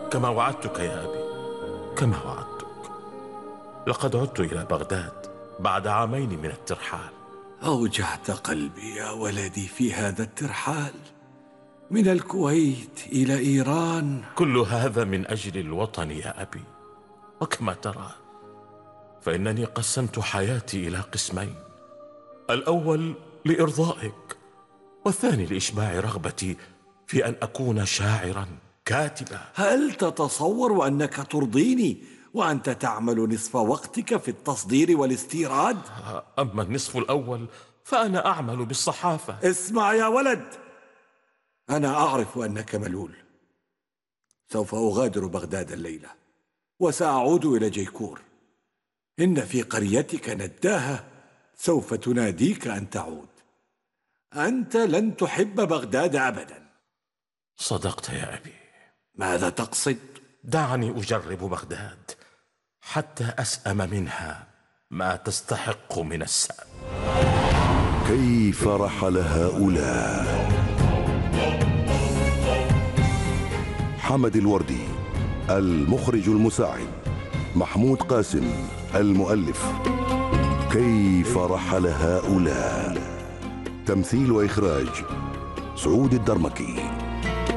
كما وعدتك يا أبي، كما وعدتك. لقد عدت إلى بغداد بعد عامين من الترحال. أوجعت قلبي يا ولدي في هذا الترحال من الكويت إلى إيران. كل هذا من أجل الوطن يا أبي، وكما ترى فإنني قسمت حياتي إلى قسمين: الأول لإرضائك، والثاني لإشباع رغبتي في أن أكون شاعرا كاتبا. هل تتصور أنك ترضيني وأنت تعمل نصف وقتك في التصدير والاستيراد؟ أما النصف الأول فأنا أعمل بالصحافة. اسمع يا ولد، أنا أعرف أنك ملول. سوف أغادر بغداد الليلة وسأعود إلى جيكور. إن في قريتك نداهة سوف تناديك أن تعود. أنت لن تحب بغداد أبدا. صدقت يا أبي. ماذا تقصد؟ دعني أجرب بغداد حتى أسأم منها ما تستحق من السأم. كيف رحل هؤلاء؟ حمد الوردي المخرج المساعد، محمود قاسم المؤلف. كيف رحل هؤلاء. تمثيل وإخراج سعود الدرمكي.